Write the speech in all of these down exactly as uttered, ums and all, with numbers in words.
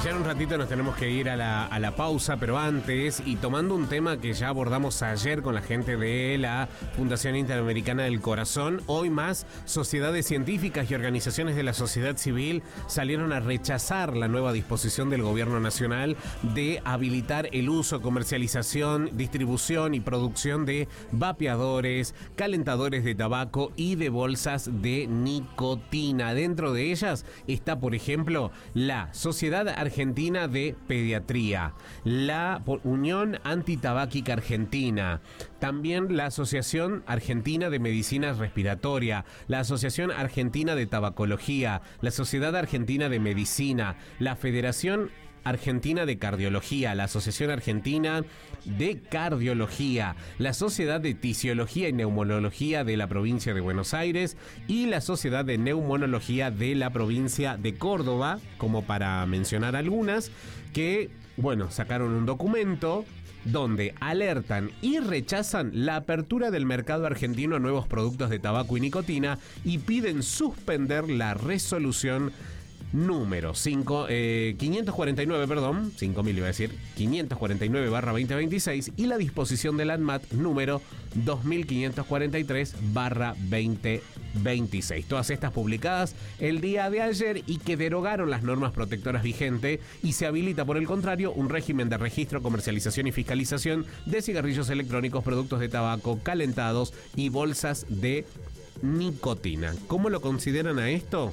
Ya en un ratito nos tenemos que ir a la, a la pausa, pero antes, y tomando un tema que ya abordamos ayer con la gente de la Fundación Interamericana del Corazón, hoy más sociedades científicas y organizaciones de la sociedad civil salieron a rechazar la nueva disposición del gobierno nacional de habilitar el uso, comercialización, distribución y producción de vapeadores, calentadores de tabaco y de bolsas de nicotina. Dentro de ellas está, por ejemplo, la Sociedad Argentina de Pediatría, la Unión Antitabáquica Argentina, también la Asociación Argentina de Medicina Respiratoria, la Asociación Argentina de Tabacología, la Sociedad Argentina de Medicina, la Federación Argentina de Cardiología, la Asociación Argentina de Cardiología, la Sociedad de Tisiología y Neumonología de la provincia de Buenos Aires y la Sociedad de Neumonología de la provincia de Córdoba, como para mencionar algunas, que, bueno, sacaron un documento donde alertan y rechazan la apertura del mercado argentino a nuevos productos de tabaco y nicotina y piden suspender la resolución número cinco, eh, quinientos cuarenta y nueve, perdón, cinco mil iba a decir, quinientos cuarenta y nueve barra veinte veintiséis y la disposición del ANMAT número dos mil quinientos cuarenta y tres barra veinte veintiséis. Todas estas publicadas el día de ayer y que derogaron las normas protectoras vigentes y se habilita, por el contrario, un régimen de registro, comercialización y fiscalización de cigarrillos electrónicos, productos de tabaco, calentados y bolsas de nicotina. ¿Cómo lo consideran a esto?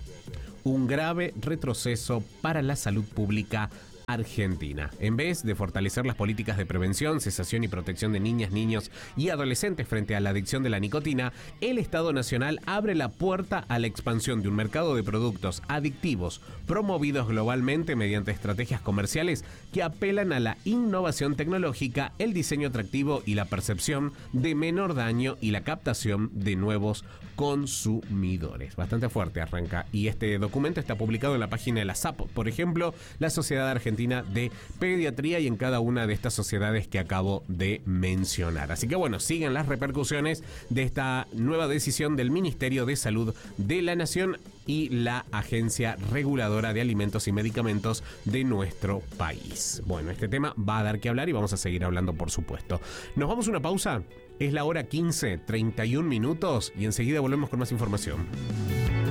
Un grave retroceso para la salud pública argentina. En vez de fortalecer las políticas de prevención, cesación y protección de niñas, niños y adolescentes frente a la adicción de la nicotina, el Estado Nacional abre la puerta a la expansión de un mercado de productos adictivos promovidos globalmente mediante estrategias comerciales que apelan a la innovación tecnológica, el diseño atractivo y la percepción de menor daño y la captación de nuevos consumidores. Bastante fuerte arranca, y este documento está publicado en la página de la S A P, por ejemplo, la Sociedad Argentina de Pediatría, y en cada una de estas sociedades que acabo de mencionar. Así que bueno, siguen las repercusiones de esta nueva decisión del Ministerio de Salud de la Nación y la Agencia Reguladora de Alimentos y Medicamentos de nuestro país. Bueno, este tema va a dar que hablar y vamos a seguir hablando, por supuesto. Nos vamos a una pausa. Es la hora quince, treinta y un minutos y enseguida volvemos con más información.